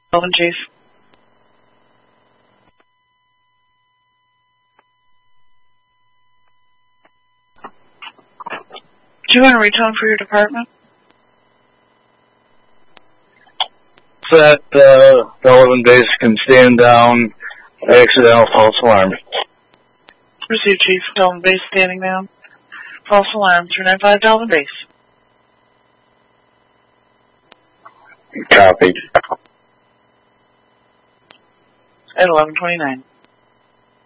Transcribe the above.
Elvin Chief. Do you want a retone for your department? That relevant base can stand down accidental false alarm. Proceed, Chief. Delvin Base standing down. False alarm. 395 Delvin Base. Copy. At 11:29.